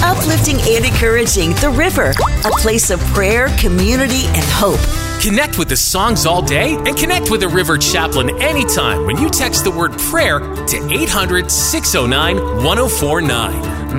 Uplifting and encouraging The River, a place of prayer, community, and hope. Connect with the songs all day and connect with a River Chaplain anytime when you text the word prayer to 800-609-1049.